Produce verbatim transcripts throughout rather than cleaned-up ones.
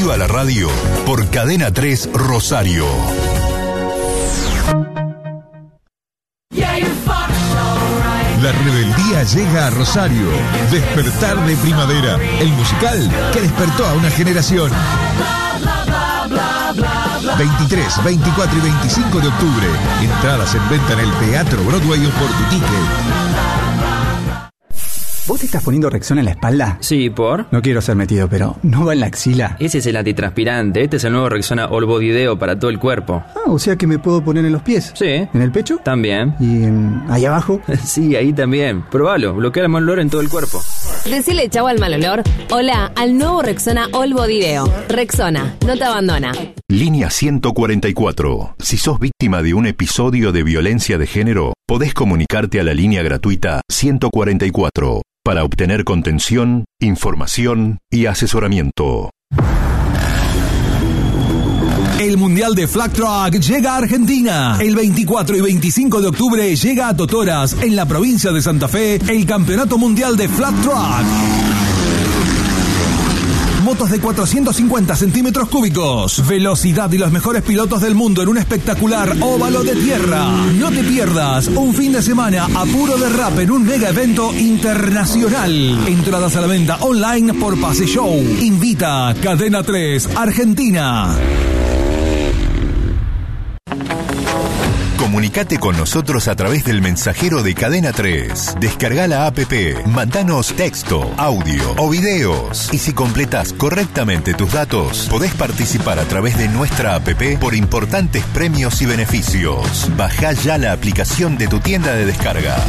Viva la radio por Cadena tres Rosario. La rebeldía llega a Rosario. Despertar de primavera, el musical que despertó a una generación. veintitrés, veinticuatro y veinticinco de octubre. Entradas en venta en el Teatro Broadway o por tu ticket. ¿Vos te estás poniendo Rexona en la espalda? Sí, ¿por? No quiero ser metido, pero ¿no va en la axila? Ese es el antitranspirante. Este es el nuevo Rexona All Body Deo para todo el cuerpo. Ah, o sea que me puedo poner en los pies. Sí. ¿En el pecho? También. ¿Y en... ahí abajo? Sí, ahí también. Probalo, bloquea el mal olor en todo el cuerpo. Decile chau al mal olor. Hola al nuevo Rexona All Body Deo. Rexona, no te abandona. Línea ciento cuarenta y cuatro. Si sos víctima de un episodio de violencia de género, podés comunicarte a la línea gratuita ciento cuarenta y cuatro para obtener contención, información y asesoramiento. El Mundial de Flag Track llega a Argentina. El veinticuatro y veinticinco de octubre llega a Totoras, en la provincia de Santa Fe, el Campeonato Mundial de Flag Track. Motos de cuatrocientos cincuenta centímetros cúbicos, velocidad y los mejores pilotos del mundo en un espectacular óvalo de tierra. No te pierdas un fin de semana a puro derrape en un mega evento internacional. Entradas a la venta online por Pase Show. Invita Cadena tres Argentina. Comunicate con nosotros a través del mensajero de Cadena tres. Descarga la app, mandanos texto, audio o videos. Y si completas correctamente tus datos, podés participar a través de nuestra app por importantes premios y beneficios. Bajá ya la aplicación de tu tienda de descargas.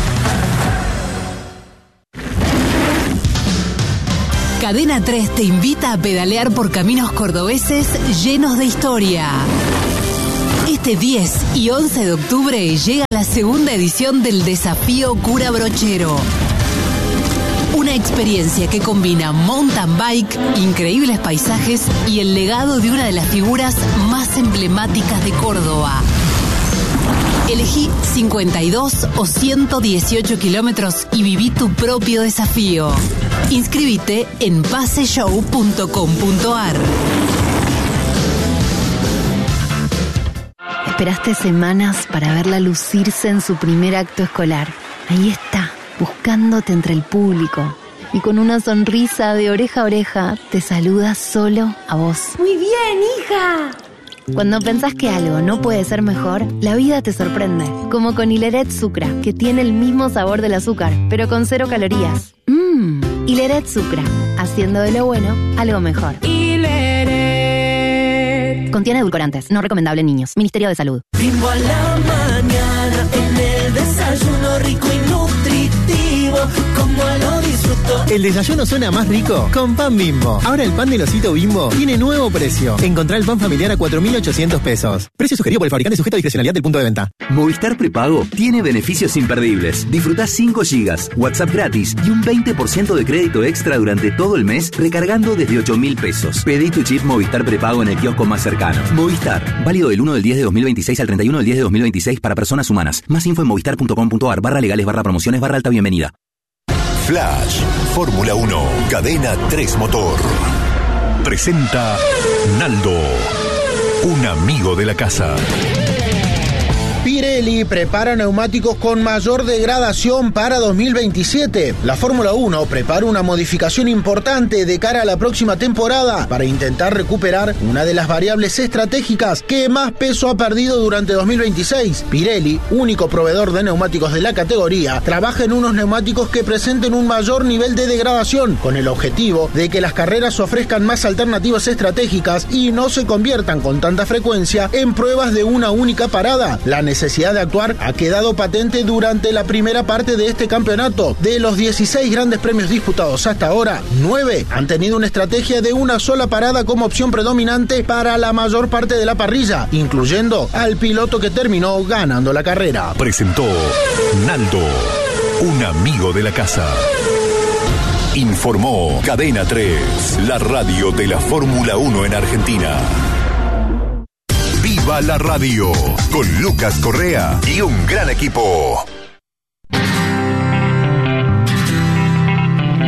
Cadena tres te invita a pedalear por caminos cordobeses llenos de historia. Este diez y once de octubre llega la segunda edición del Desafío Cura Brochero. Una experiencia que combina mountain bike, increíbles paisajes y el legado de una de las figuras más emblemáticas de Córdoba. Elegí cincuenta y dos o ciento dieciocho kilómetros y viví tu propio desafío. Inscríbete en pase show punto com punto a r. Esperaste semanas para verla lucirse en su primer acto escolar. Ahí está, buscándote entre el público. Y con una sonrisa de oreja a oreja, te saluda solo a vos. ¡Muy bien, hija! Cuando pensás que algo no puede ser mejor, la vida te sorprende. Como con Hileret Sucra, que tiene el mismo sabor del azúcar, pero con cero calorías. Mmm, Hileret Sucra, haciendo de lo bueno algo mejor. Hileret. Contiene edulcorantes, no recomendable en niños. Ministerio de Salud. Bimbo a la mañana, en el desayuno rico y nutritivo, como lo disfruto. El desayuno suena más rico con pan Bimbo. Ahora el pan del osito Bimbo tiene nuevo precio. Encontrá el pan familiar a cuatro mil ochocientos pesos. Precio sugerido por el fabricante, sujeto a discrecionalidad del punto de venta. Movistar Prepago tiene beneficios imperdibles. Disfrutá cinco gigas, WhatsApp gratis y un veinte por ciento de crédito extra durante todo el mes recargando desde ocho mil pesos. Pedí tu chip Movistar Prepago en el kiosco más cercano. Movistar, válido del uno del diez de dos mil veintiséis al treinta y uno del diez de dos mil veintiséis para personas humanas. Más info en movistar punto com punto a r barra legales barra promociones barra alta bienvenida. Flash, Fórmula uno, Cadena tres Motor. Presenta Naldo, un amigo de la casa. Pirelli prepara neumáticos con mayor degradación para dos mil veintisiete. La Fórmula uno prepara una modificación importante de cara a la próxima temporada para intentar recuperar una de las variables estratégicas que más peso ha perdido durante dos mil veintiséis. Pirelli, único proveedor de neumáticos de la categoría, trabaja en unos neumáticos que presenten un mayor nivel de degradación, con el objetivo de que las carreras ofrezcan más alternativas estratégicas y no se conviertan con tanta frecuencia en pruebas de una única parada. La necesidad de actuar ha quedado patente durante la primera parte de este campeonato. De los dieciséis grandes premios disputados hasta ahora, nueve han tenido una estrategia de una sola parada como opción predominante para la mayor parte de la parrilla, incluyendo al piloto que terminó ganando la carrera. Presentó Naldo, un amigo de la casa. Informó Cadena tres, la radio de la Fórmula uno en Argentina. ¡Viva la radio! Con Lucas Correa y un gran equipo.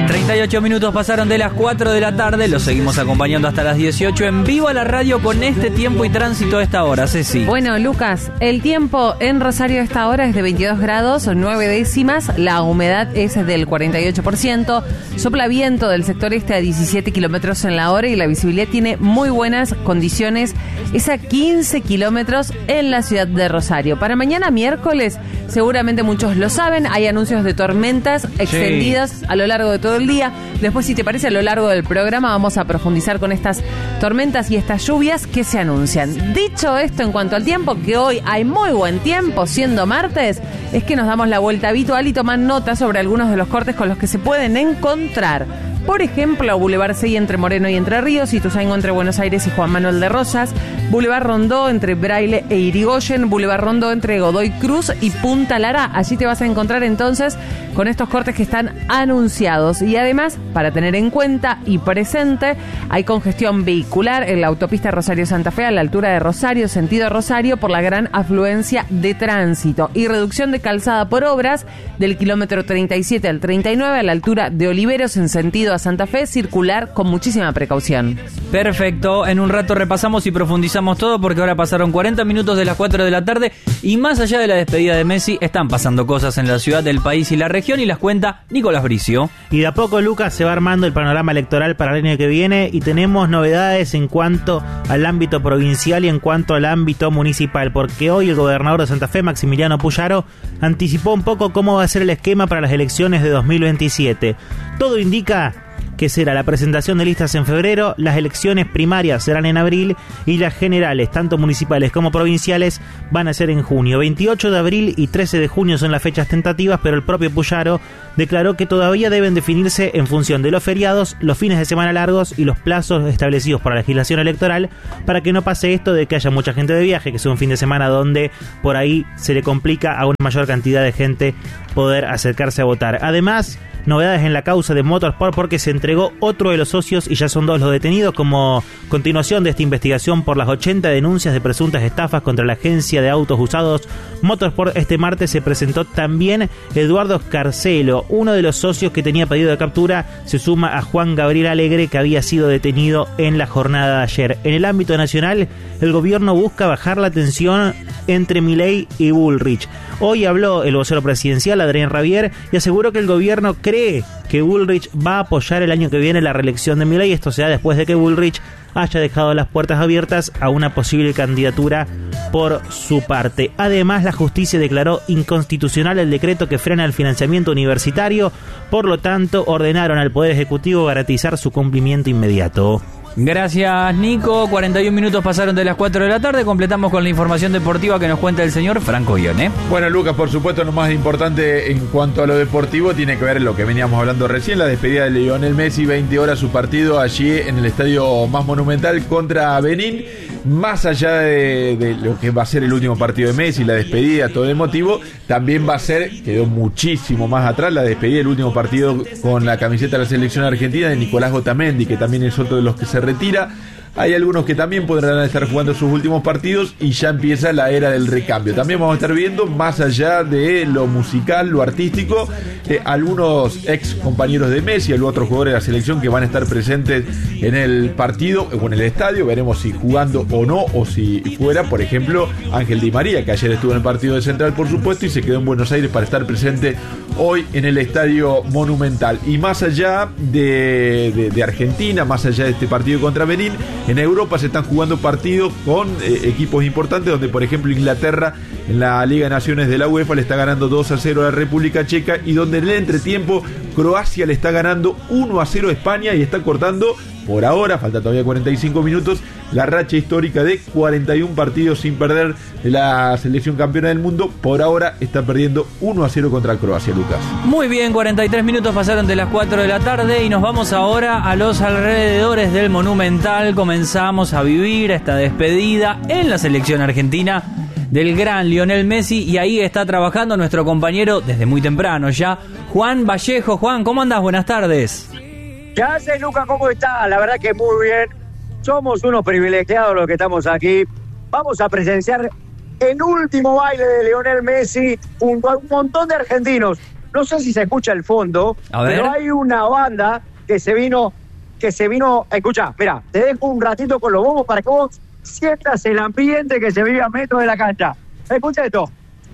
treinta y ocho minutos pasaron de las cuatro de la tarde, los seguimos acompañando hasta las dieciocho en vivo a la radio con este tiempo y tránsito a esta hora, Ceci. Bueno, Lucas, el tiempo en Rosario a esta hora es de veintidós grados, nueve décimas, la humedad es del cuarenta y ocho por ciento, sopla viento del sector este a diecisiete kilómetros en la hora y la visibilidad tiene muy buenas condiciones, es a quince kilómetros en la ciudad de Rosario. Para mañana miércoles, seguramente muchos lo saben, hay anuncios de tormentas extendidas sí. a lo largo de todo el día. Después, si te parece, a lo largo del programa vamos a profundizar con estas tormentas y estas lluvias que se anuncian. Dicho esto, en cuanto al tiempo, que hoy hay muy buen tiempo, siendo martes, es que nos damos la vuelta habitual y toman nota sobre algunos de los cortes con los que se pueden encontrar. Por ejemplo, Boulevard Sey entre Moreno y Entre Ríos, Ituzaingó entre Buenos Aires y Juan Manuel de Rosas, Boulevard Rondó entre Braille e Irigoyen, Boulevard Rondó entre Godoy Cruz y Punta Lara. Allí te vas a encontrar entonces con estos cortes que están anunciados. Y además, para tener en cuenta y presente, hay congestión vehicular en la autopista Rosario-Santa Fe a la altura de Rosario, sentido Rosario, por la gran afluencia de tránsito. Y reducción de calzada por obras del kilómetro treinta y siete al treinta y nueve a la altura de Oliveros en sentido a Santa Fe, circular con muchísima precaución. Perfecto, en un rato repasamos y profundizamos todo porque ahora pasaron cuarenta minutos de las cuatro de la tarde y más allá de la despedida de Messi están pasando cosas en la ciudad, del país y la región y las cuenta Nicolás Bricio. Y de a poco, Lucas, se va armando el panorama electoral para el año que viene y tenemos novedades en cuanto al ámbito provincial y en cuanto al ámbito municipal, porque hoy el gobernador de Santa Fe, Maximiliano Puyaro, anticipó un poco cómo va a ser el esquema para las elecciones de dos mil veintisiete. Todo indica que será la presentación de listas en febrero, las elecciones primarias serán en abril y las generales, tanto municipales como provinciales, van a ser en junio. veintiocho de abril y trece de junio son las fechas tentativas, pero el propio Puyaro declaró que todavía deben definirse en función de los feriados, los fines de semana largos y los plazos establecidos por la legislación electoral, para que no pase esto de que haya mucha gente de viaje, que sea un fin de semana donde por ahí se le complica a una mayor cantidad de gente poder acercarse a votar. Además, novedades en la causa de Motorsport porque se entregó otro de los socios y ya son dos los detenidos como continuación de esta investigación por las ochenta denuncias de presuntas estafas contra la agencia de autos usados Motorsport. Este martes se presentó también Eduardo Escarcelo, uno de los socios que tenía pedido de captura, se suma a Juan Gabriel Alegre, que había sido detenido en la jornada de ayer. En el ámbito nacional, el gobierno busca bajar la tensión entre Milei y Bullrich. Hoy habló el vocero presidencial, Adrián Rabier, y aseguró que el gobierno cree que Bullrich va a apoyar el año que viene la reelección de Milei. Esto se da después de que Bullrich haya dejado las puertas abiertas a una posible candidatura por su parte. Además, la justicia declaró inconstitucional el decreto que frena el financiamiento universitario, por lo tanto, ordenaron al Poder Ejecutivo garantizar su cumplimiento inmediato. Gracias, Nico. cuarenta y un minutos pasaron de las cuatro de la tarde. Completamos con la información deportiva que nos cuenta el señor Franco Ione. Bueno, Lucas, por supuesto, lo más importante en cuanto a lo deportivo tiene que ver lo que veníamos hablando recién, la despedida de Lionel Messi, veinte horas su partido allí en el estadio más monumental contra Benín. Más allá de, de lo que va a ser el último partido de Messi, la despedida, todo emotivo, también va a ser, quedó muchísimo más atrás, la despedida del último partido con la camiseta de la selección argentina de Nicolás Otamendi, que también es otro de los que se retira. Hay algunos que también podrán estar jugando sus últimos partidos y ya empieza la era del recambio. También vamos a estar viendo, más allá de lo musical, lo artístico, eh, algunos ex compañeros de Messi, algunos otros jugadores de la selección que van a estar presentes en el partido o en el estadio. Veremos si jugando o no, o si fuera, por ejemplo, Ángel Di María, que ayer estuvo en el partido de Central, por supuesto, y se quedó en Buenos Aires para estar presente hoy en el Estadio Monumental. Y más allá de, de, de Argentina, más allá de este partido contra Benín, en Europa se están jugando partidos con eh, equipos importantes, donde por ejemplo Inglaterra en la Liga de Naciones de la UEFA le está ganando dos a cero a la República Checa, y donde en el entretiempo Croacia le está ganando uno a cero a España y está cortando, por ahora, falta todavía cuarenta y cinco minutos, la racha histórica de cuarenta y un partidos sin perder de la selección campeona del mundo. Por ahora está perdiendo uno a cero contra Croacia, Lucas. Muy bien, cuarenta y tres minutos pasaron de las cuatro de la tarde y nos vamos ahora a los alrededores del Monumental. Comenzamos a vivir esta despedida en la selección argentina del gran Lionel Messi, y ahí está trabajando nuestro compañero desde muy temprano ya, Juan Vallejo. Juan, ¿cómo andás? Buenas tardes. ¿Qué haces, Luca? ¿Cómo estás? La verdad que muy bien. Somos unos privilegiados los que estamos aquí. Vamos a presenciar el último baile de Lionel Messi junto a un montón de argentinos no sé si se escucha el fondo, A ver. pero hay una banda que se vino, que se vino, escucha, mira, te dejo un ratito con los bombos para que vos sientas el ambiente que se vive a metros de la cancha. Escucha esto.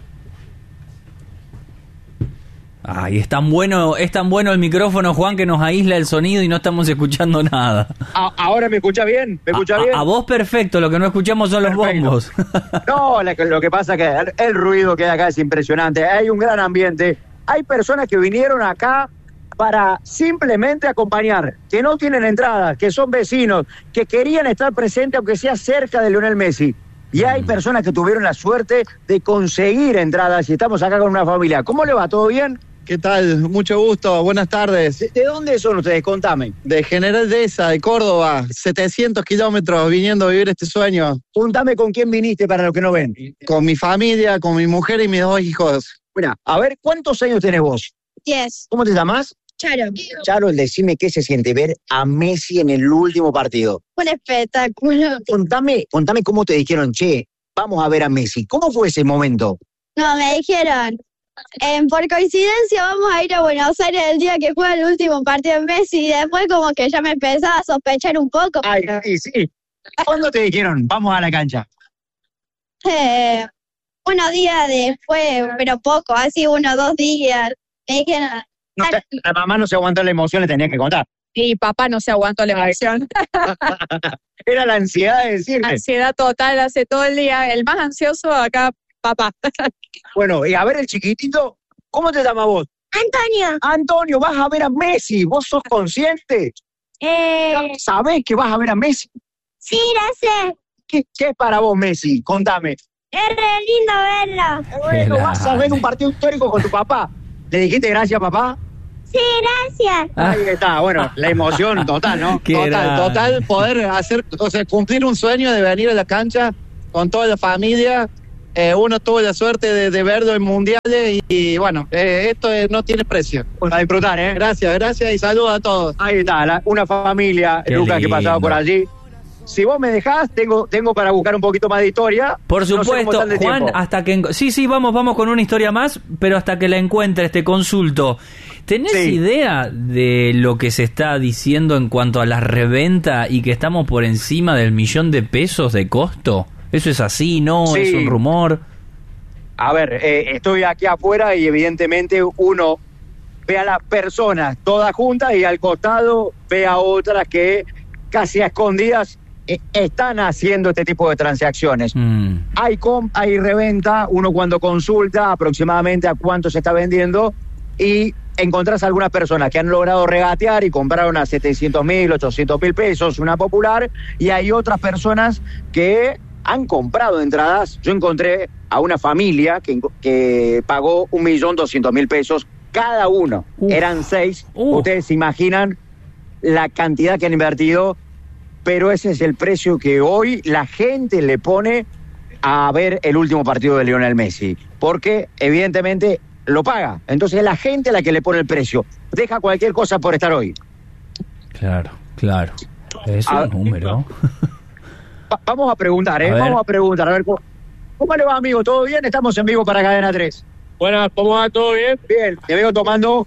Ay, es tan bueno, es tan bueno el micrófono, Juan, que nos aísla el sonido y no estamos escuchando nada. A- ahora me escucha bien, me escucha a, bien. A, a vos perfecto, lo que no escuchamos son Perfecto. los bombos. No, lo que, lo que pasa es que el, el ruido que hay acá es impresionante. Hay un gran ambiente. Hay personas que vinieron acá para simplemente acompañar, que no tienen entradas, que son vecinos, que querían estar presentes aunque sea cerca de Lionel Messi. Y hay personas que tuvieron la suerte de conseguir entradas y estamos acá con una familia. ¿Cómo le va? ¿Todo bien? ¿Qué tal? Mucho gusto, buenas tardes. ¿De, de dónde son ustedes? Contame. De General Dehesa, de Córdoba, setecientos kilómetros viniendo a vivir este sueño. Contame con quién viniste para los que no ven. Con mi familia, con mi mujer y mis dos hijos. Mira, a ver, ¿cuántos años tenés vos? Diez. ¿Cómo te llamas? Charo. Charo, decime qué se siente ver a Messi en el último partido. Un espectáculo. Contame, contame cómo te dijeron, che, vamos a ver a Messi. ¿Cómo fue ese momento? No, me dijeron, eh, por coincidencia vamos a ir a Buenos Aires el día que juega el último partido de Messi y después como que ya me empezaba a sospechar un poco. Ay, sí, sí. ¿Cuándo te dijeron, vamos a la cancha? Eh, unos días después, pero poco, así uno o dos días. Me dijeron, No, la mamá no se aguantó la emoción, le tenía que contar. Y papá no se aguantó la emoción. Era la ansiedad de decirle. Ansiedad total hace todo el día. El más ansioso acá, papá. Bueno, y a ver el chiquitito, ¿cómo te llamas vos? Antonio. Antonio, vas a ver a Messi. ¿Vos sos consciente? Eh, ¿Sabés que vas a ver a Messi? sí, gracias. ¿Qué, qué es para vos, Messi? Contame. Es re lindo verlo. Bueno, vas a ver un partido histórico con tu papá. ¿Le dijiste gracias, papá? Sí, gracias. Ahí está, bueno, la emoción total, ¿no? Qué Total, grande. total, poder hacer, o sea, cumplir un sueño de venir a la cancha con toda la familia. Eh, uno tuvo la suerte de, de verlo en mundiales y, y bueno, eh, esto eh, no tiene precio. Pues a disfrutar, ¿eh? Gracias, gracias y saludos a todos. Ahí está, la- una familia, Qué Lucas, que lindo. pasaba por allí. Si vos me dejás, tengo, tengo para buscar un poquito más de historia. Por No sé cómo supuesto, están de Juan, tiempo. hasta que... en- Sí, sí, vamos, vamos con una historia más, pero hasta que la encuentres, te consulto. ¿Tenés Sí. idea de lo que se está diciendo en cuanto a la reventa y que estamos por encima del millón de pesos de costo? ¿Eso es así, no? Sí. ¿Es un rumor? A ver, eh, estoy aquí afuera y evidentemente uno ve a las personas todas juntas y al costado ve a otras que casi a escondidas eh, están haciendo este tipo de transacciones. Mm. Hay, com- hay reventa, uno cuando consulta aproximadamente a cuánto se está vendiendo y encontrás algunas personas que han logrado regatear y compraron a setecientos mil, ochocientos mil pesos, una popular, y hay otras personas que han comprado entradas. Yo encontré a una familia que, que pagó un millón doscientos mil pesos cada uno. Uf. Eran seis. Uf. Ustedes se imaginan la cantidad que han invertido, pero ese es el precio que hoy la gente le pone a ver el último partido de Lionel Messi, porque evidentemente lo paga. Entonces es la gente la que le pone el precio. Deja cualquier cosa por estar hoy. Claro, claro. Es A- un número. Va- vamos a preguntar, ¿eh? A ver. Vamos a preguntar. A ver, ¿cómo, ¿cómo le va, amigo? ¿Todo bien? Estamos en vivo para Cadena tres. Buenas, ¿cómo va? ¿Todo bien? Bien, te veo tomando...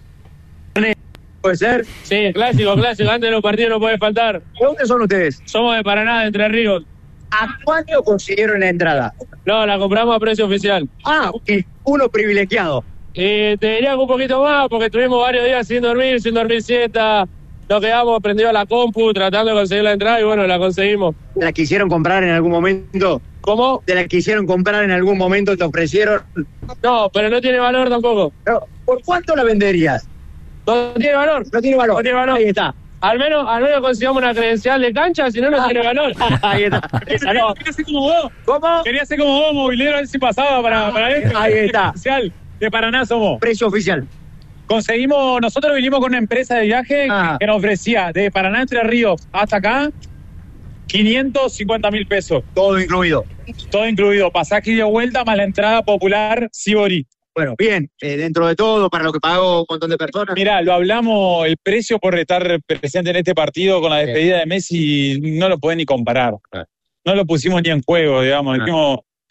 ¿Puede ser? Sí, clásico, clásico. Antes de los partidos no puede faltar. ¿De dónde son ustedes? Somos de Paraná, de Entre Ríos. ¿A cuánto consiguieron la entrada? No, la compramos a precio oficial. Ah, ok. Uno privilegiado. Y te diría que un poquito más, porque estuvimos varios días sin dormir, sin dormir siesta. Nos quedamos prendidos a la compu, tratando de conseguir la entrada y bueno, la conseguimos. ¿La quisieron comprar en algún momento? ¿Cómo? ¿Te la quisieron comprar en algún momento? ¿Te ofrecieron? No, pero no tiene valor tampoco. No, ¿por cuánto la venderías? No tiene valor. No tiene valor. No tiene valor. Ahí está. Al menos, al menos consigamos una credencial de cancha, si no, no tiene valor. Ahí está. Esa no. Quería ser como vos. ¿Cómo? Quería ser como vos, movilero, a ver si pasaba para, para esto. Ahí está. Credencial. De Paraná somos. Precio oficial. Conseguimos, nosotros vinimos con una empresa de viaje Ah. que nos ofrecía de Paraná Entre Ríos hasta acá quinientos cincuenta mil pesos. Todo incluido. Todo incluido, pasaje y de vuelta más la entrada popular Sibori. Bueno, bien, eh, dentro de todo, para lo que pagó un montón de personas. Mirá, lo hablamos, el precio por estar presente en este partido con la despedida de Messi no lo puede ni comparar. No lo pusimos ni en juego, digamos. Dijimos,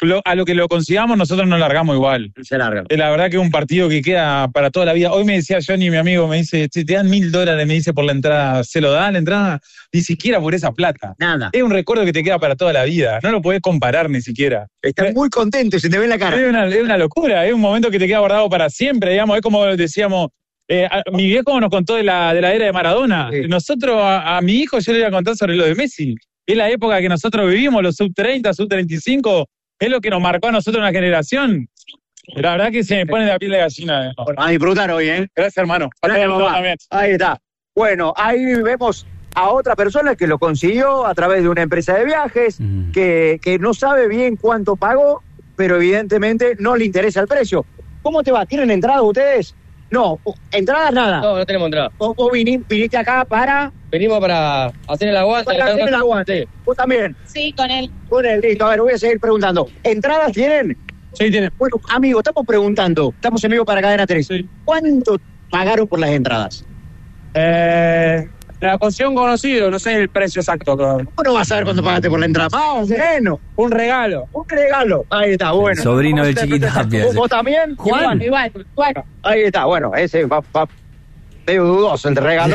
lo, a lo que lo consigamos nosotros nos largamos igual. Se largan. Es la verdad que es un partido que queda para toda la vida. Hoy me decía Johnny, mi amigo, me dice, si te dan mil dólares, me dice por la entrada, ¿se lo dan la entrada? Ni siquiera por esa plata. Nada. Es un recuerdo que te queda para toda la vida. No lo podés comparar ni siquiera. Estás muy contento, se te ve en la cara. Es una, es una locura, es un momento que te queda guardado para siempre, digamos. Es como decíamos, eh, a, mi viejo nos contó de la, de la era de Maradona. Sí. Nosotros, a, a mi hijo, yo le voy a contar sobre lo de Messi. Es la época que nosotros vivimos, los sub treinta, sub treinta y cinco, es lo que nos marcó a nosotros una generación. La verdad que se me pone la piel de gallina. Eh. A disfrutar hoy, ¿eh? Gracias, hermano. Gracias, mamá. Ahí está. Bueno, ahí vemos a otra persona que lo consiguió a través de una empresa de viajes, mm. que, que no sabe bien cuánto pagó, pero evidentemente no le interesa el precio. ¿Cómo te va? ¿Tienen entrada ustedes? No, entradas nada. No, no tenemos entrada. ¿Vos, vos viniste, viniste acá para...? Venimos para hacer el aguante. Para hacer el aguante. ¿Vos también? Sí, con él. Con él, listo. A ver, voy a seguir preguntando. ¿Entradas tienen? Sí, tienen. Bueno, amigo, estamos preguntando. Estamos en vivo para Cadena tres. Sí. ¿Cuánto pagaron por las entradas? Eh... La cocción conocido, no sé el precio exacto. ¿Cómo no vas a saber cuánto pagaste por la entrada? Más o menos. Un regalo. Un regalo. Ahí está, bueno. El sobrino de Chiquitapia. ¿Vos, ¿Vos también? Juan. Igual, igual. Ahí está, bueno, ese va, va medio dudoso el regalo.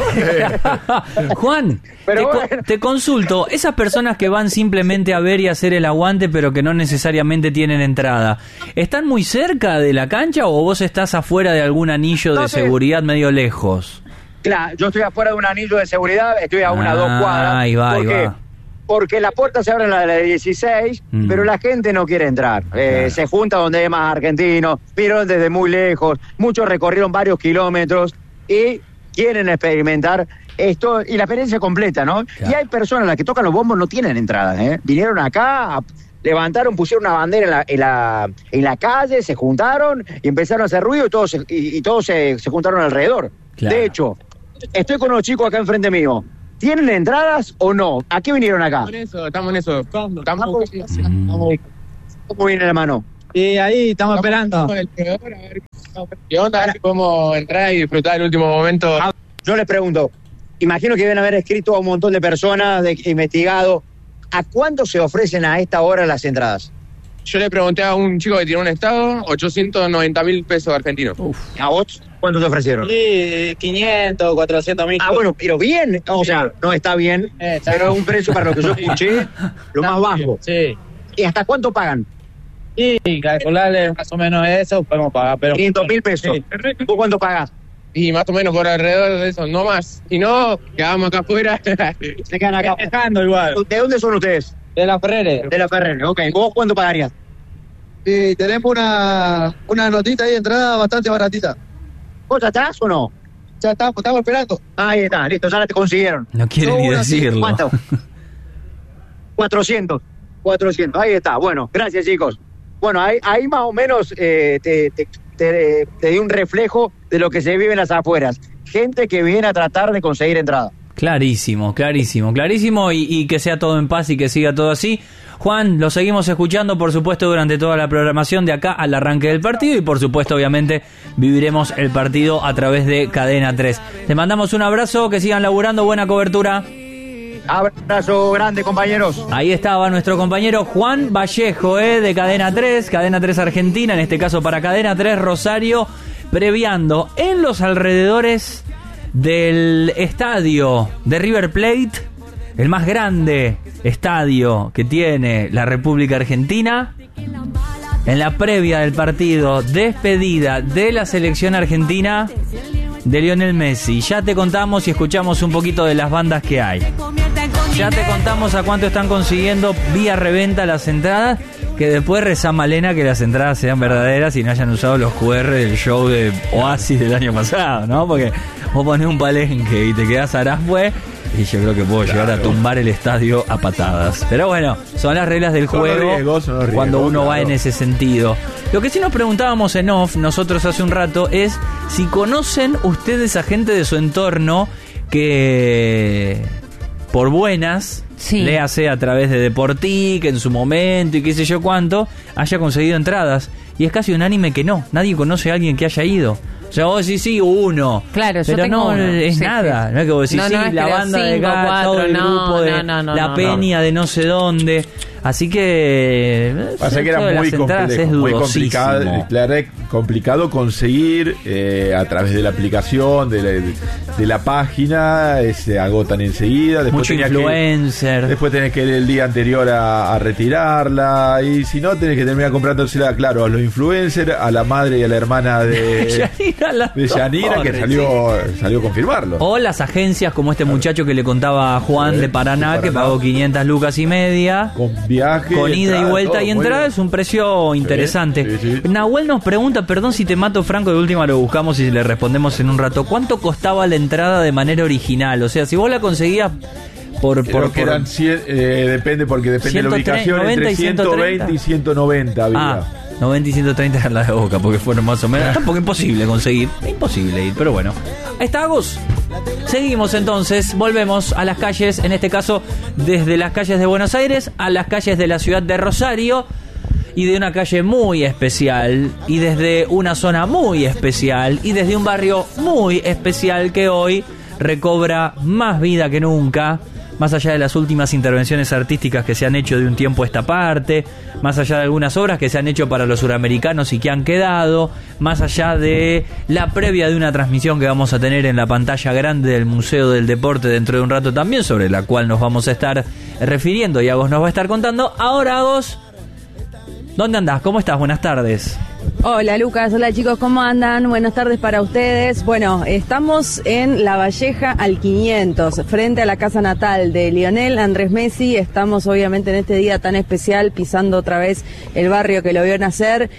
Juan, pero te, bueno. co- te consulto, esas personas que van simplemente a ver y hacer el aguante, pero que no necesariamente tienen entrada, ¿están muy cerca de la cancha o vos estás afuera de algún anillo de no sé. seguridad medio lejos? Claro, yo estoy afuera de un anillo de seguridad, estoy a una o Ah, dos cuadras. ahí va, ¿Por ahí qué? va. Porque las puertas se abren a la de dieciséis, Mm. pero la gente no quiere entrar. Eh, Claro. Se junta donde hay más argentinos, vieron desde muy lejos, muchos recorrieron varios kilómetros y quieren experimentar esto y la experiencia completa, ¿no? Claro. Y hay personas, las que tocan los bombos no tienen entradas, ¿eh? Vinieron acá, levantaron, pusieron una bandera en la, en la, en la calle, se juntaron y empezaron a hacer ruido y todos, se, y, y todos se, se juntaron alrededor. Claro. De hecho, estoy con unos chicos acá enfrente mío. ¿Tienen entradas o no? ¿A qué vinieron acá? Estamos en eso, estamos en eso. Estamos, ¿Cómo viene la mano? Y ahí estamos esperando. ¿Qué onda? A ver si podemos entrar y disfrutar el último momento. Ah, yo les pregunto, imagino que deben haber escrito a un montón de personas, de, investigado. ¿A cuánto se ofrecen a esta hora las entradas? Yo le pregunté a un chico que tiene un estado, ochocientos noventa mil pesos argentinos. Uf. ¿A vos cuánto te ofrecieron? Sí, quinientos, cuatrocientos mil. Ah, bueno, pero bien, o sea, no está bien, Eh, está pero es bien. un precio para lo que yo escuché, lo más bajo. Sí. ¿Y hasta cuánto pagan? Y calcularle más o menos eso, podemos pagar, pero... quinientos mil pesos. Sí. ¿Vos cuánto pagas? Y más o menos por alrededor de eso, no más. Si no, quedamos acá afuera. Se quedan acá. Dejando igual. ¿De dónde son ustedes? De la Ferrere. De la Ferrere, ok. ¿Vos cuánto pagarías? Y tenemos una, una notita ahí de entrada bastante baratita. ¿Vos ya estás o no? Ya estamos, estamos esperando. Ahí está, listo, ya la te consiguieron. No quiere Yo ni una, decirlo. ¿Cuánto? cuatrocientos. cuatrocientos, ahí está. Bueno, gracias chicos. Bueno, ahí, ahí más o menos eh, te, te, te, te di un reflejo de lo que se vive en las afueras. Gente que viene a tratar de conseguir entrada. Clarísimo, clarísimo, clarísimo y, y que sea todo en paz y que siga todo así. Juan, lo seguimos escuchando, por supuesto, durante toda la programación de acá al arranque del partido y, por supuesto, obviamente, viviremos el partido a través de Cadena tres. Te mandamos un abrazo, que sigan laburando, buena cobertura. Abrazo grande, compañeros. Ahí estaba nuestro compañero Juan Vallejo, eh, de Cadena tres, Cadena tres Argentina, en este caso para Cadena tres Rosario, previando en los alrededores del estadio de River Plate, el más grande estadio que tiene la República Argentina, en la previa del partido despedida de la selección argentina de Lionel Messi. Ya te contamos y escuchamos un poquito de las bandas que hay. Ya te contamos a cuánto están consiguiendo vía reventa las entradas, que después reza Malena que las entradas sean verdaderas y no hayan usado los Q R del show de Oasis del año pasado, ¿no? Porque vos ponés un palenque y te quedás Arasfue y yo creo que puedo claro. llegar a tumbar el estadio a patadas. Pero bueno, son las reglas del son juego riesgos, son riesgos, cuando uno claro. va en ese sentido. Lo que sí nos preguntábamos en off, nosotros hace un rato, es si conocen ustedes a gente de su entorno que por buenas, sí. léase a través de Deportic en su momento y qué sé yo cuánto, haya conseguido entradas. Y es casi unánime que no, nadie conoce a alguien que haya ido. O sea, vos decís, sí, uno. Claro, yo pero tengo no uno. es sí, nada. sí. No es que vos decís, no, sí, no, es la que banda cinco, de acá, cuatro, todo el no, grupo de no, no, no, la no, peña no. de no sé dónde. Así que... Pasa que era muy complejo, muy complicado, claro, complicado conseguir eh, a través de la aplicación, de la, de la página, eh, se agotan enseguida. Después Mucho influencer. Que, después tenés que ir el día anterior a, a retirarla, y si no tenés que terminar comprándosela, claro, a los influencers, a la madre y a la hermana de Yanira, de Yanira que salió, sí. salió a confirmarlo. O las agencias como este muchacho que le contaba a Juan sí, de Paraná, Paraná, que pagó quinientas lucas y media. Con viaje, con ida entrada, y vuelta todo, y entrada, es un precio interesante. Sí, sí, sí. Nahuel nos pregunta, perdón si te mato, Franco, de última lo buscamos y le respondemos en un rato. ¿Cuánto costaba la entrada de manera original? O sea, si vos la conseguías por... Creo por, que por eran cien, eh, depende, porque depende de la ubicación, entre ciento veinte y ciento noventa había. Ah, noventa y ciento treinta era la de Boca, porque fueron más o menos... Tampoco imposible conseguir, imposible ir, pero bueno. Ahí está, Agus. Seguimos entonces, volvemos a las calles, en este caso desde las calles de Buenos Aires a las calles de la ciudad de Rosario, y de una calle muy especial, y desde una zona muy especial, y desde un barrio muy especial que hoy recobra más vida que nunca, más allá de las últimas intervenciones artísticas que se han hecho de un tiempo a esta parte, más allá de algunas obras que se han hecho para los suramericanos y que han quedado, más allá de la previa de una transmisión que vamos a tener en la pantalla grande del Museo del Deporte dentro de un rato también, sobre la cual nos vamos a estar refiriendo y Agos nos va a estar contando. Ahora, Agos, ¿dónde andás? ¿Cómo estás? Buenas tardes. Hola Lucas, hola chicos, ¿cómo andan? Buenas tardes para ustedes. Bueno, estamos en La Valleja al quinientos, frente a la casa natal de Lionel Andrés Messi. Estamos obviamente en este día tan especial pisando otra vez el barrio que lo vio nacer.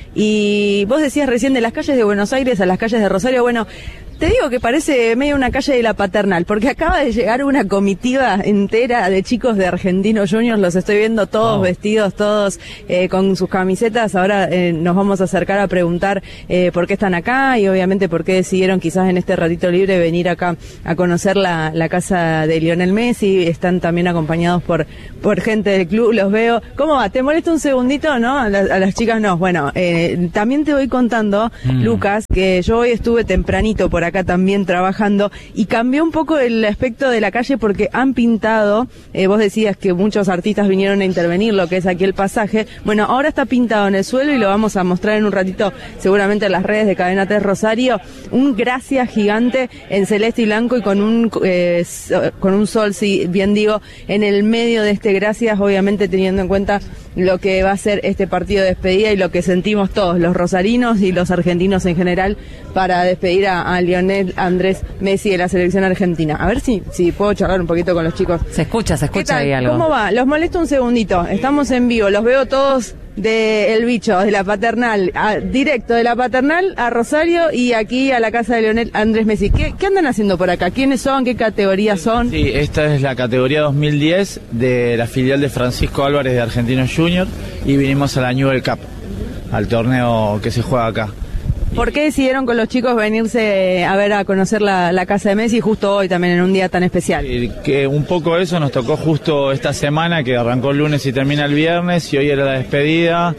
Y vos decías recién de las calles de Buenos Aires a las calles de Rosario. Bueno, te digo que parece medio una calle de la Paternal, porque acaba de llegar una comitiva entera de chicos de Argentinos Juniors. Los estoy viendo todos oh. vestidos, todos eh, con sus camisetas. Ahora eh, nos vamos a acercar a preguntar eh, por qué están acá y obviamente por qué decidieron quizás en este ratito libre venir acá a conocer la, la casa de Lionel Messi. Están también acompañados por, por gente del club, los veo. ¿Cómo va? ¿Te molesta un segundito, no? A, la, a las chicas no. Bueno, eh, también te voy contando, mm. Lucas, que yo hoy estuve tempranito por acá también trabajando y cambió un poco el aspecto de la calle porque han pintado, eh, vos decías que muchos artistas vinieron a intervenir, lo que es aquí el pasaje. Bueno, ahora está pintado en el suelo y lo vamos a mostrar en un ratito seguramente en las redes de Cadena tres Rosario, un gracias gigante en celeste y blanco y con un eh, con un sol, si bien digo, en el medio de este gracias, obviamente teniendo en cuenta lo que va a ser este partido de despedida y lo que sentimos todos, los rosarinos y los argentinos en general, para despedir a, a Lionel Andrés Messi de la selección argentina. A ver si, si puedo charlar un poquito con los chicos. Se escucha, se escucha ahí algo. ¿Cómo va? Los molesto un segundito, estamos en vivo, los veo todos de El Bicho, de la Paternal, a, directo de la Paternal a Rosario y aquí a la casa de Lionel Andrés Messi. ¿Qué, qué andan haciendo por acá? ¿Quiénes son? ¿Qué categorías son? Sí, esta es la categoría dos mil diez de la filial de Francisco Álvarez de Argentinos Juniors y vinimos a la Newell Cup, al torneo que se juega acá. ¿Por qué decidieron con los chicos venirse a ver, a conocer la, la casa de Messi justo hoy también en un día tan especial? Y que un poco eso nos tocó justo esta semana, que arrancó el lunes y termina el viernes, y hoy era la despedida,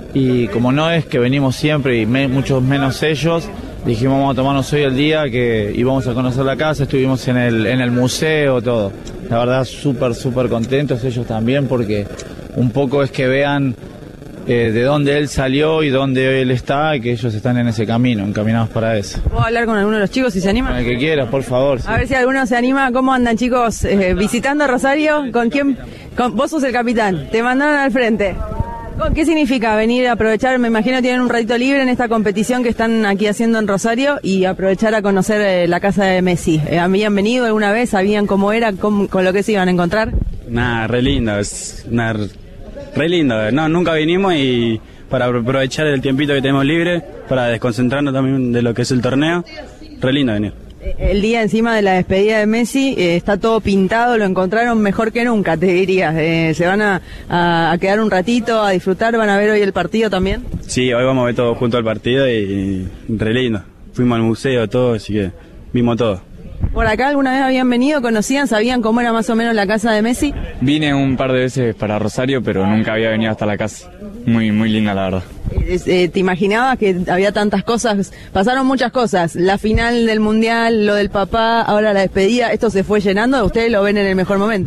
y como no es que venimos siempre y me, muchos menos ellos, dijimos vamos a tomarnos hoy el día que íbamos a conocer la casa, estuvimos en el, en el museo, todo. La verdad súper, súper contentos ellos también, porque un poco es que vean Eh, de dónde él salió y dónde él está, y que ellos están en ese camino, encaminados para eso. ¿Puedo hablar con alguno de los chicos si se anima? Con el que quieras, por favor. Sí. A ver si alguno se anima. ¿Cómo andan, chicos? Eh, ¿Visitando Rosario? ¿Con quién? Con, vos sos el capitán. Te mandaron al frente. ¿Qué significa venir a aprovechar? Me imagino tienen un ratito libre en esta competición que están aquí haciendo en Rosario y aprovechar a conocer eh, la casa de Messi. Eh, ¿Habían venido alguna vez? ¿Sabían cómo era? Cómo, ¿Con lo que se iban a encontrar? Nada, re lindo. Es una... Re lindo, no, nunca vinimos y para aprovechar el tiempito que tenemos libre, para desconcentrarnos también de lo que es el torneo, re lindo venir. El día encima de la despedida de Messi eh, está todo pintado, lo encontraron mejor que nunca, te diría. Eh, ¿Se van a, a, a quedar un ratito, a disfrutar? ¿Van a ver hoy el partido también? Sí, hoy vamos a ver todo junto al partido y, y re lindo. Fuimos al museo, todo, así que vimos todo. ¿Por acá alguna vez habían venido, conocían, sabían cómo era más o menos la casa de Messi? Vine un par de veces para Rosario, pero nunca había venido hasta la casa. Muy, muy linda, la verdad. Eh, ¿Te imaginabas que había tantas cosas? Pasaron muchas cosas. La final del Mundial, lo del papá, ahora la despedida. ¿Esto se fue llenando? ¿Ustedes lo ven en el mejor momento?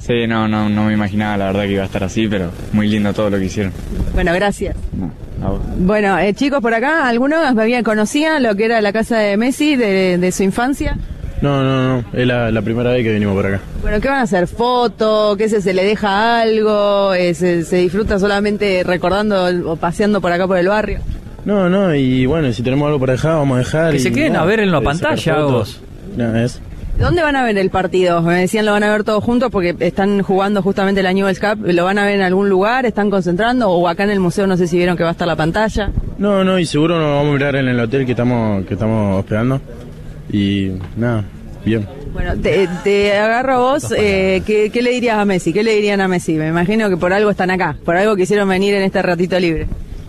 Sí, no, no, no me imaginaba la verdad que iba a estar así, pero muy lindo todo lo que hicieron. Bueno, gracias. No, a vos. Bueno, eh, chicos, por acá, ¿alguno había conocía lo que era la casa de Messi de, de su infancia? No, no, no, es la, la primera vez que venimos por acá. Bueno, ¿qué van a hacer? ¿Foto? ¿Qué se, se le deja algo? Eh, se, ¿Se disfruta solamente recordando o paseando por acá por el barrio? No, no, y bueno, si tenemos algo para dejar, vamos a dejar. Que y, se queden no, a ver en la eh, pantalla, vos. No, es... ¿Dónde van a ver el partido? Me decían lo van a ver todos juntos porque están jugando justamente la Newell's Cup. ¿Lo van a ver en algún lugar? ¿Están concentrando? ¿O acá en el museo no sé si vieron que va a estar la pantalla? No, no, y seguro nos vamos a mirar en el hotel que estamos, que estamos hospedando. Y nada, bien. Bueno, te, te agarro a vos. Eh, ¿qué, ¿Qué le dirías a Messi? ¿Qué le dirían a Messi? Me imagino que por algo están acá, por algo quisieron venir en este ratito libre.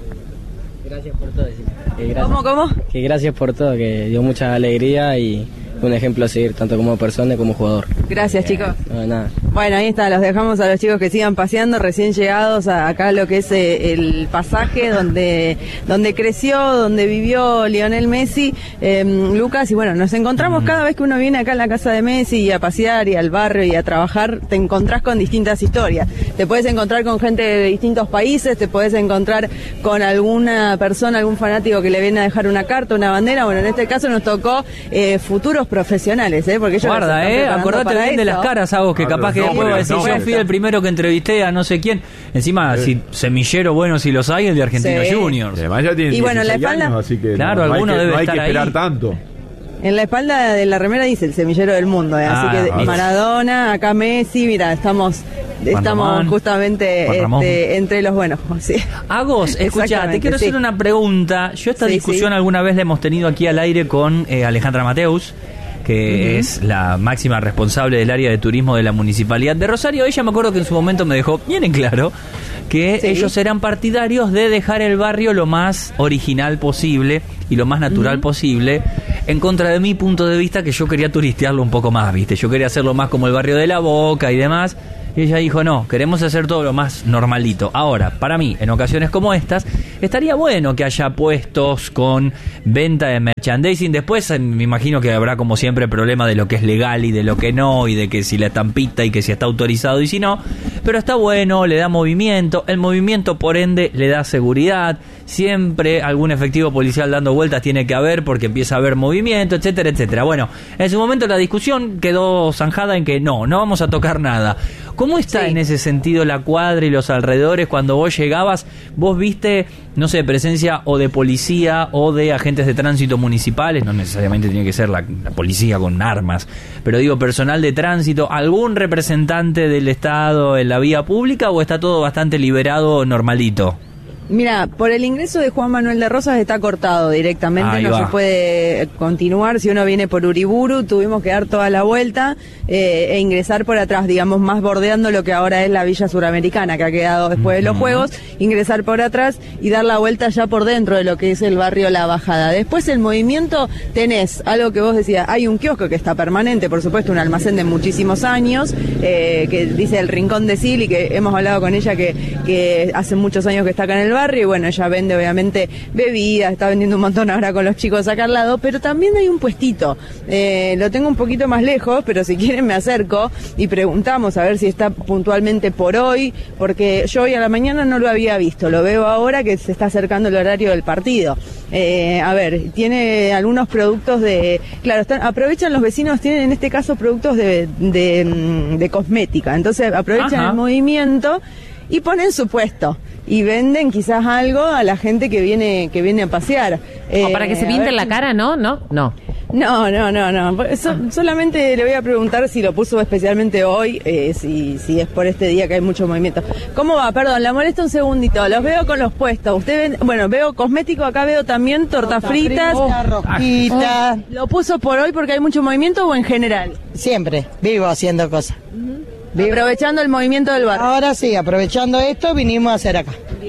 Gracias por todo. Que gracias, ¿Cómo, cómo? Que gracias por todo, que dio mucha alegría y un ejemplo a seguir, tanto como persona como jugador. Gracias, eh, chicos. No, de nada. Bueno, ahí está, los dejamos a los chicos que sigan paseando, recién llegados a acá lo que es eh, el pasaje donde donde creció, donde vivió Lionel Messi, eh, Lucas, y bueno, nos encontramos cada vez que uno viene acá a la casa de Messi y a pasear y al barrio y a trabajar, te encontrás con distintas historias. Te puedes encontrar con gente de distintos países, te puedes encontrar con alguna persona, algún fanático que le viene a dejar una carta, una bandera. Bueno, en este caso nos tocó eh, futuros profesionales, ¿eh? Porque ellos Guarda, eh, acordate bien de las caras, Agos, que capaz que después va a decir, yo fui el primero que entrevisté a no sé quién. Encima, si semillero bueno si los hay, el de Argentinos Sí. Juniors. Además ya tienen Y bueno, la dieciséis espalda- años, así que Claro, no, alguno no hay que, debe no hay estar que esperar ahí. tanto. En la espalda de la remera dice el semillero del mundo, ¿eh? Así Ah, que vale. Maradona, acá Messi, mira, estamos Juan estamos Román, justamente Juan Ramón. este, entre los buenos. Sí. Agos, escucha, te Exactamente, quiero sí. hacer una pregunta. Yo esta Sí, discusión sí. alguna vez la hemos tenido aquí al aire con eh, Alejandra Mateus, que Ujú. es la máxima responsable del área de turismo de la Municipalidad de Rosario. Ella me acuerdo que en su momento me dejó bien en claro que Sí. ellos eran partidarios de dejar el barrio lo más original posible y lo más natural Ujú. posible, en contra de mi punto de vista, que yo quería turistearlo un poco más, ¿viste? Yo quería hacerlo más como el barrio de La Boca y demás. Y ella dijo, no, queremos hacer todo lo más normalito. Ahora, para mí, en ocasiones como estas, estaría bueno que haya puestos con venta de merchandising. Después, eh, me imagino que habrá, como siempre, problema de lo que es legal y de lo que no, y de que si la estampita y que si está autorizado y si no. Pero está bueno, le da movimiento. El movimiento, por ende, le da seguridad. Siempre algún efectivo policial dando vueltas tiene que haber porque empieza a haber movimiento, etcétera, etcétera. Bueno, en su momento la discusión quedó zanjada en que no, no vamos a tocar nada. ¿Cómo está Sí. en ese sentido la cuadra y los alrededores? Cuando vos llegabas, vos viste, no sé, presencia o de policía o de agentes de tránsito municipales, no necesariamente tiene que ser la, la policía con armas, pero digo, personal de tránsito, ¿algún representante del Estado en la vía pública o está todo bastante liberado, normalito? Mira, por el ingreso de Juan Manuel de Rosas está cortado directamente, Ahí no va. se puede continuar. Si uno viene por Uriburu, tuvimos que dar toda la vuelta eh, e ingresar por atrás, digamos, más bordeando lo que ahora es la Villa Suramericana, que ha quedado después de los Ujú. Juegos, ingresar por atrás y dar la vuelta ya por dentro de lo que es el barrio La Bajada. Después el movimiento, tenés algo que vos decías, hay un kiosco que está permanente, por supuesto, un almacén de muchísimos años, eh, que dice el Rincón de Sil, y que hemos hablado con ella que, que hace muchos años que está acá en el barrio, y bueno, ella vende obviamente bebidas, está vendiendo un montón ahora con los chicos acá al lado, pero también hay un puestito, eh, lo tengo un poquito más lejos, pero si quieren me acerco y preguntamos a ver si está puntualmente por hoy, porque yo hoy a la mañana no lo había visto, lo veo ahora que se está acercando el horario del partido. Eh, a ver, tiene algunos productos de, claro, están, aprovechan los vecinos, tienen en este caso productos de, de, mm, de cosmética, entonces aprovechan Ajá. el movimiento y ponen su puesto y venden quizás algo a la gente que viene que viene a pasear. O para que se a pinte ver la si- cara, ¿no? No, no. No, no, no, no. So- solamente le voy a preguntar si lo puso especialmente hoy, eh, si, si es por este día que hay mucho movimiento. ¿Cómo va? Perdón, la molesto un segundito. Los veo con los puestos. Usted ven, bueno, veo cosmético, acá veo también tortas Torta fritas. frita, rosquita. Oh, ¿Lo puso por hoy porque hay mucho movimiento o en general? Siempre, vivo haciendo cosas. Aprovechando el movimiento del barrio. Ahora sí, aprovechando esto, vinimos a hacer acá.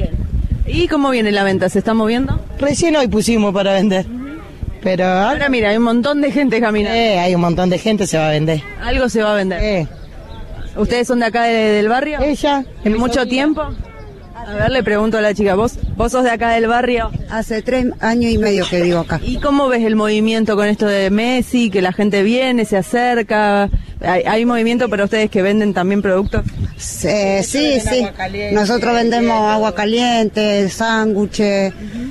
¿Y cómo viene la venta? ¿Se está moviendo? Recién hoy pusimos para vender. Pero ahora mira, hay un montón de gente caminando. Eh, hay un montón de gente, se va a vender. Algo se va a vender. Eh. ¿Ustedes son de acá de- del barrio? Ella. ¿En mucho tiempo? A ver, le pregunto a la chica, ¿vos, vos sos de acá del barrio? Hace tres años y medio que vivo acá. ¿Y cómo ves el movimiento con esto de Messi, que la gente viene, se acerca? ¿Hay, hay movimiento para ustedes que venden también productos? Eh, sí, sí. Nosotros vendemos agua caliente, sándwiches,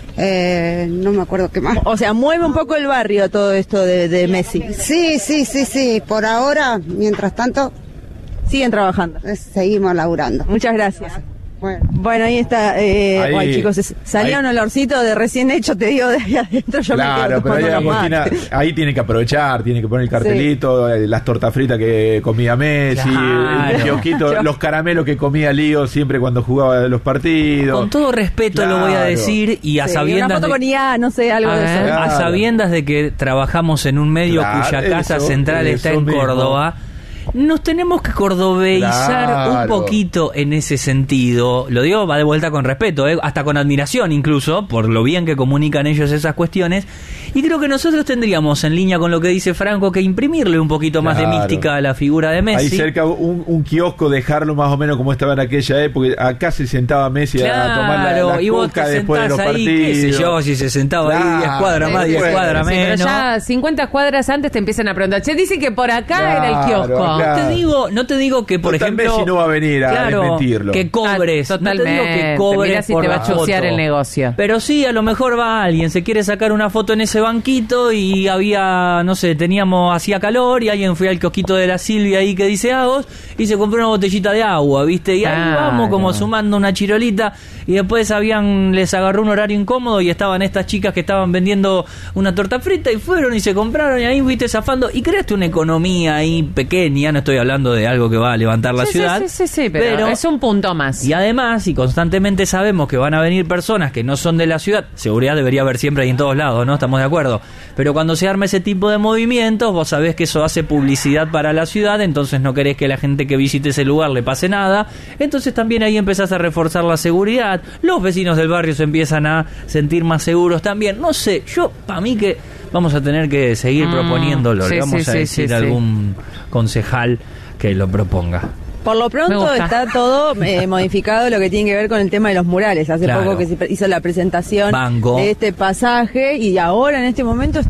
eh, no me acuerdo qué más. O sea, mueve un poco el barrio todo esto de, de Messi. Sí, sí, sí, sí. Por ahora, mientras tanto... Siguen trabajando. Seguimos laburando. Muchas gracias. Bueno, bueno ahí está. Eh, Ahí, bueno, chicos, salía ahí. un olorcito de recién hecho, te digo, de ahí adentro. Yo Claro, me pero ahí, quedo tomando Agostina, mate. ahí tiene que aprovechar, tiene que poner el cartelito, eh, las tortas fritas que comía Messi, Claro. el kiosquito, los caramelos que comía Lío siempre cuando jugaba los partidos. Con todo respeto lo voy a Claro. decir y a Sí, sabiendas una foto de- con I A, no sé, algo A, de eso. ver, a sabiendas de que trabajamos en un medio Claro, cuya casa eso, central está eso en mismo. Córdoba, nos tenemos que cordobeizar Claro. un poquito en ese sentido. Lo digo, va de vuelta con respeto, ¿eh? Hasta con admiración incluso, por lo bien que comunican ellos esas cuestiones. Y creo que nosotros tendríamos, en línea con lo que dice Franco, que imprimirle un poquito más de Claro. mística a la figura de Messi. Ahí cerca un, un kiosco, dejarlo más o menos como estaba en aquella época. Acá se sentaba Messi a tomar la, Claro, la y vos coca te después de los sentás ahí, partidos. qué sé yo, si se sentaba ahí Claro. diez cuadras más, diez Bueno, cuadras Sí, pero menos. ya cincuenta cuadras antes te empiezan a preguntar, che, dice que por acá era el Claro, kiosco. claro. No te digo, no te digo que por Total, ejemplo Messi no va a venir a claro, desmentirlo. que cobres, Ah, no te digo que totalmente. cobres Mirá si por te va la a chusear foto. el negocio. Pero sí, a lo mejor va alguien, se quiere sacar una foto en ese banquito y había, no sé, teníamos, hacía calor y alguien fue al kiosquito de la Silvia ahí que dice Agos y se compró una botellita de agua, ¿viste? Y ahí Claro. vamos como sumando una chirolita y después habían, les agarró un horario incómodo y estaban estas chicas que estaban vendiendo una torta frita y fueron y se compraron y ahí, viste, zafando y creaste una economía ahí pequeña, no estoy hablando de algo que va a levantar la Sí, sí, ciudad. sí, sí, sí, pero, es un punto más. Y además, y constantemente sabemos que van a venir personas que no son de la ciudad, seguridad debería haber siempre y en todos lados, ¿no? Estamos de acuerdo. Pero cuando se arma ese tipo de movimientos, vos sabés que eso hace publicidad para la ciudad, entonces no querés que la gente que visite ese lugar le pase nada. Entonces también ahí empezás a reforzar la seguridad. Los vecinos del barrio se empiezan a sentir más seguros también. No sé, yo, para mí que vamos a tener que seguir Mm, proponiéndolo. sí, Le vamos sí, a sí, decir sí, a sí. algún concejal que lo proponga. Por lo Me pronto gusta. está todo eh, modificado lo que tiene que ver con el tema de los murales. Hace Claro. poco que se hizo la presentación Banco. de este pasaje y ahora en este momento